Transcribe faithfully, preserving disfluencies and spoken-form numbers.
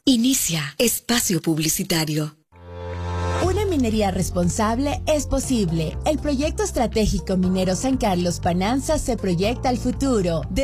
Inicia espacio publicitario. Una minería responsable es posible. El proyecto estratégico minero San Carlos Pananza se proyecta al futuro.